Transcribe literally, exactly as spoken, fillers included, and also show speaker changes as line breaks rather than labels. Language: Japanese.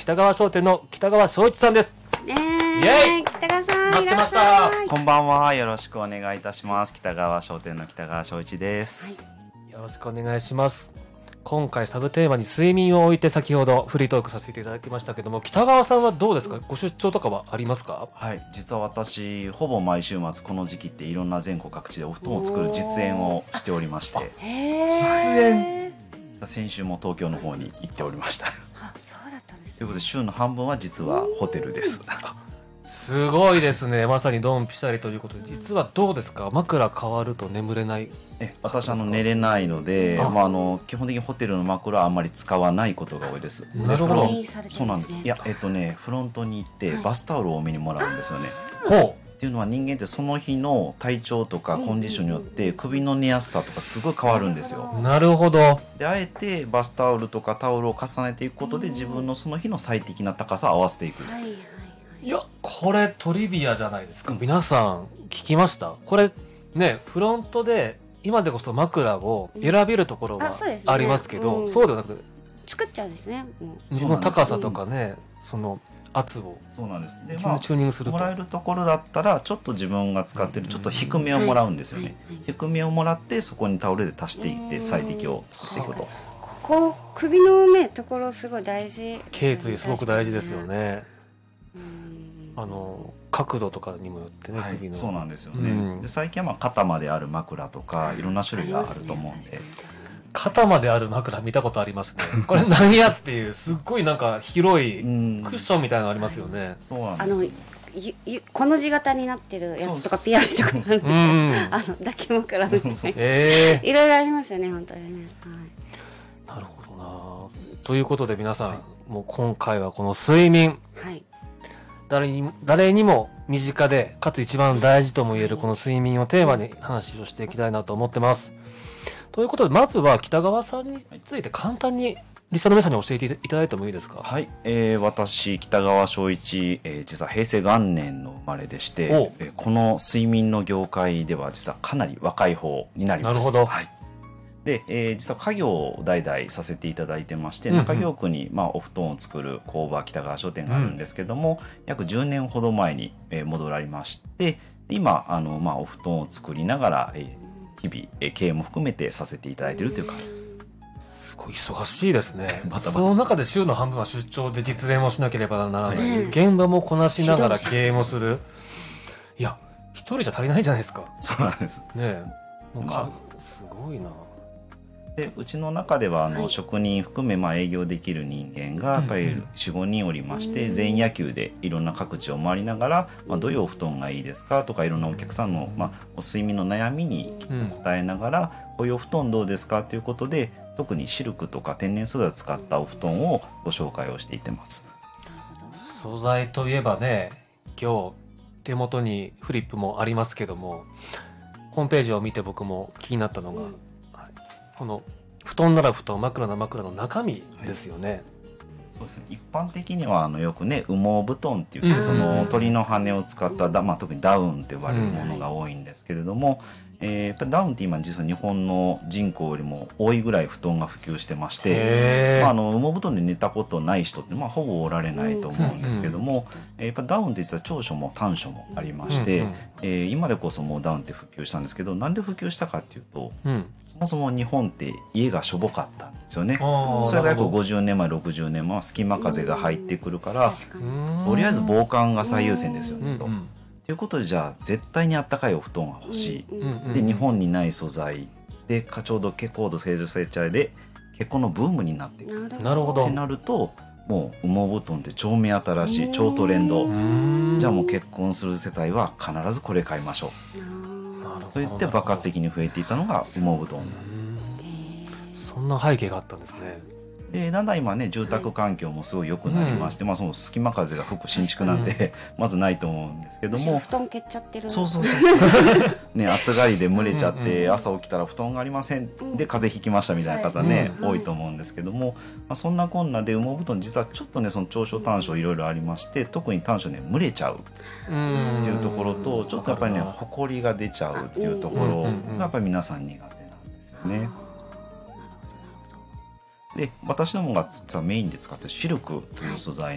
北川商店の北川翔一さんです。
えー、
イエイ
北川さん
待ってました。
いらっしゃい。
こんばんは、よろしくお願いいたします。北川商店の北川翔一です、
はい、
よろしくお願いします。今回サブテーマに睡眠を置いて先ほどフリートークさせていただきましたけども、北川さんはどうですか？ご出張とかはありますか？
はい、実は私ほぼ毎週末この時期っていろんな全国各地でお布団を作る実演をしておりまして、
へー、
実演
先週も東京の方に行っておりました。
あ、そうだったんですね。
ということで週の半分は実はホテルです。
すごいですね。まさにドンピシャリということで、実はどうですか？枕変わると眠れない？
え私あの寝れないので、
あ、
まあ、あの基本的にホテルの枕はあんまり使わないことが多いです。
なるほど。
そうなんです。いや、えっとね、フロントに行ってバスタオルを多めにもらうんですよね。
ほう。
っていうのは人間ってその日の体調とかコンディションによって首の寝やすさとかすごい変わるんですよ。
なるほど。
であえてバスタオルとかタオルを重ねていくことで自分のその日の最適な高さを合わせていく。
はいはいはい。
いや、これトリビアじゃないですか。皆さん聞きました？これね、フロントで今でこそ枕を選べるところは
あ、そうですね。
ありますけど、
うん
そうではなくて
作っちゃうんですね。うん、
自分の高さとかね、その圧を
そうなんです。で、
チューニングすると
もらえるところだったらちょっと自分が使ってるちょっと低めをもらうんですよね。
はいはいはい。
低めをもらってそこにタオルで足していって最適を作っていくと。
ここ首のねところすごい大事。
頸椎すごく大事ですよね。
うん、
あの角度とかにもよってね、
はい、
首の。
そうなんですよね。
うん、
で最近はまあ肩まである枕とかいろんな種類があると思うんで。
肩まである枕見たことありますね。これ何やっていうすっごいなんか広いクッションみたいなのありますよね。
そうなん
あの
ですよ。
ゆゆこの字型になってるやつとか ピーアール とかなんですけど、
うん、
あの抱き枕みたいな
え
いろいろありますよね本当にね。
ー、なるほどな。ということで皆さん、はい、もう今回はこの睡眠、
はい、
誰に誰にも身近でかつ一番大事とも言えるこの睡眠をテーマに話をしていきたいなと思ってます。ということでまずは北川さんについて簡単にリスナーの皆さんに教えていただいてもいいですか？
はい、えー、私北川翔一、えー、実は平成元年の生まれでして、えー、この睡眠の業界では実はかなり若い方になります。
なるほど。
はい、で、えー、実は家業を代々させていただいてまして、うんうん、中京区に、まあ、お布団を作る工場北川商店があるんですけども、うん、約じゅうねんほど前に、えー、戻られまして、今あの、まあ、お布団を作りながら、えー日々、えー、経営も含めてさせていただいているという感じです。
すごい忙しいですね。
バタバタ。
その中で週の半分は出張で実演をしなければならない、はい、現場もこなしながら経営もする。いや一人じゃ足りないじゃないですか。
そうなんです
ね。えなんかすごいな。
でうちの中ではあの、はい、職人含めまあ営業できる人間がやっぱり よん,ご 人おりまして、うん、全員野球でいろんな各地を回りながら、まあ、どういうお布団がいいですかとかいろんなお客さんの、まあ、お睡眠の悩みに答えながら、うん、こういうお布団どうですかということで特にシルクとか天然素材を使ったお布団をご紹介をしていってます。
素材といえばね、今日手元にフリップもありますけども、ホームページを見て僕も気になったのが、うん、この布団なら布団、枕なら枕の中身ですよね。はい、
そうですね。一般的にはあのよくね羽毛布団って言って、その鳥の羽を使っただ、まあ、特にダウンって呼ばれるものが多いんですけれども、えー、やっぱりダウンって今実は日本の人口よりも多いぐらい布団が普及してまして、まあ、あの羽毛布団で寝たことない人って、まあ、ほぼおられないと思うんですけども、うん、やっぱダウンって実は長所も短所もありまして、うんうん、えー、今でこそもうダウンって普及したんですけど、なんで普及したかっていうと、うん、そもそも日本って家がしょぼかったんですよね。それが約ごじゅうねんまえろくじゅうねんまえは隙間風が入ってくるから、とりあえず防寒が最優先ですよねと。ということでじゃあ絶対にあったかいお布団が欲しい、うん、で日本にない素材でちょうど高度成長成長で結婚のブームになっていく。
なるほど。
ってなるともう羽毛布団って超目新しい超トレンド、じゃあもう結婚する世帯は必ずこれ買いましょうと言って爆発的に増えていたのが羽毛布団なんです。
そんな背景があったんですね。
でだんだん今ね住宅環境もすごい良くなりまして、はい、まあ、その隙間風が吹く新築なんてまずないと思うんですけども、
布団蹴っちゃってる。
そうそうそうね、暑がりで蒸れちゃって朝起きたら布団がありませんで風邪ひきましたみたいな方ね、うん、多いと思うんですけども、まあ、そんなこんなで羽毛布団実はちょっとねその長所短所いろいろありまして、特に短所ね蒸れちゃうっていうところと、ちょっとやっぱりねほこりが出ちゃうっていうところがやっぱり皆さん苦手なんですよね。で私どもが実はメインで使っているシルクという素材